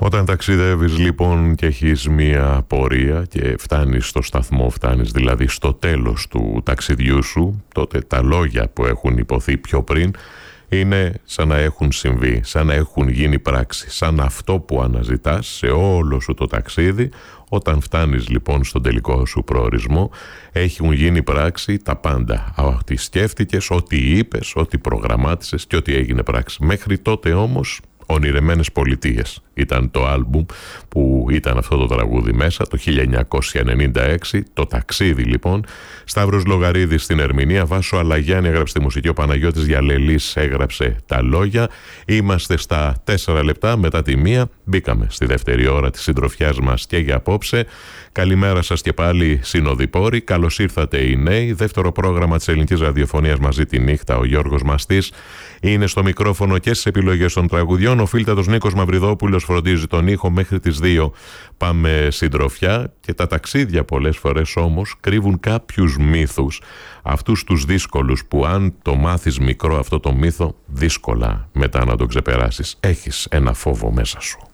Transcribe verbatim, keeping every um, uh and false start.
Όταν ταξιδεύεις λοιπόν και έχεις μία πορεία και φτάνεις στο σταθμό, φτάνεις δηλαδή στο τέλος του ταξιδιού σου, τότε τα λόγια που έχουν υποθεί πιο πριν είναι σαν να έχουν συμβεί, σαν να έχουν γίνει πράξη, σαν αυτό που αναζητάς σε όλο σου το ταξίδι. Όταν φτάνεις λοιπόν στον τελικό σου προορισμό, έχουν γίνει πράξη τα πάντα. Ό,τι σκέφτηκες, ό,τι είπες, ό,τι προγραμμάτισες και ό,τι έγινε πράξη. Μέχρι τότε όμως, Ονειρεμένες Πολιτείες ήταν το άλμπουμ που ήταν αυτό το τραγούδι μέσα, το χίλια εννιακόσια ενενήντα έξι, το ταξίδι λοιπόν. Σταύρος Λογαρίδης στην ερμηνεία, Βάσο Αλαγιάννη έγραψε τη μουσική, ο Παναγιώτης Γιαλελής έγραψε τα λόγια. Είμαστε στα τέσσερα λεπτά μετά τη μία, μπήκαμε στη δεύτερη ώρα της συντροφιάς μας και για απόψε. Καλημέρα σας και πάλι συνοδοιπόροι, καλώς ήρθατε οι νέοι. Δεύτερο πρόγραμμα της ελληνικής ραδιοφωνίας μαζί τη νύχτα, ο Γιώργος Μαστής είναι στο μικρόφωνο και στις επιλογές των τραγουδιών. Ο φίλτατος Νίκος Μαυριδόπουλος φροντίζει τον ήχο μέχρι τις δύο. Πάμε συντροφιά και τα ταξίδια πολλές φορές όμως κρύβουν κάποιους μύθους. Αυτούς τους δύσκολους που αν το μάθεις μικρό αυτό το μύθο, δύσκολα μετά να το ξεπεράσεις. Έχεις ένα φόβο μέσα σου.